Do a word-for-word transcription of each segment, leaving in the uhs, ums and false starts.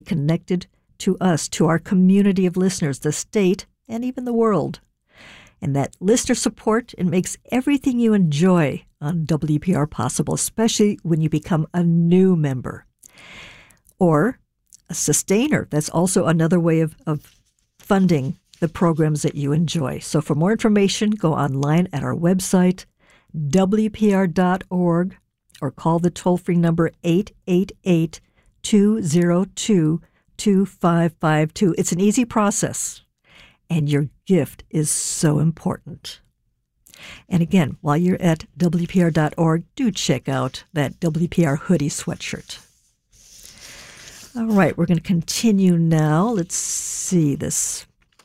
connected to us, to our community of listeners, the state, and even the world. And that listener support, it makes everything you enjoy on W P R possible, especially when you become a new member. Or a sustainer. That's also another way of, of funding the programs that you enjoy. So for more information, go online at our website, W P R dot org, or call the toll-free number eight eight eight, two zero two, two five five two. It's an easy process, and your gift is so important. And again, while you're at W P R dot org, do check out that W P R hoodie sweatshirt. All right, we're going to continue now. Let's see this.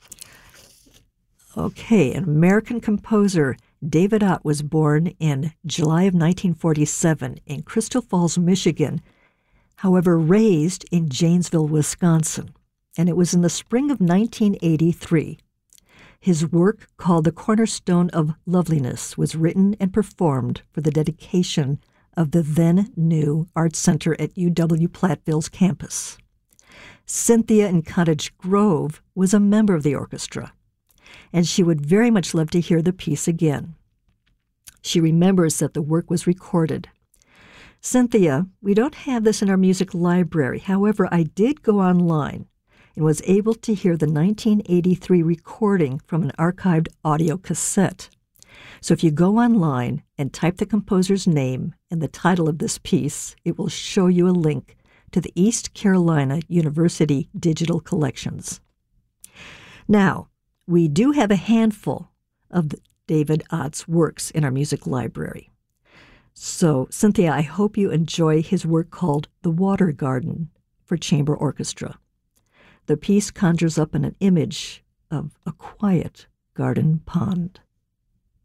Okay, an American composer, David Ott, was born in July of nineteen forty-seven in Crystal Falls, Michigan, however, raised in Janesville, Wisconsin. And it was in the spring of nineteen eighty-three. His work, called The Cornerstone of Loveliness, was written and performed for the dedication of the then-new Art Center at U W-Platteville's campus. Cynthia in Cottage Grove was a member of the orchestra, and she would very much love to hear the piece again. She remembers that the work was recorded. Cynthia, we don't have this in our music library. However, I did go online and was able to hear the nineteen eighty-three recording from an archived audio cassette. So if you go online and type the composer's name and the title of this piece, it will show you a link to the East Carolina University Digital Collections. Now, we do have a handful of David Ott's works in our music library. So, Cynthia, I hope you enjoy his work called The Water Garden for chamber orchestra. The piece conjures up an image of a quiet garden pond.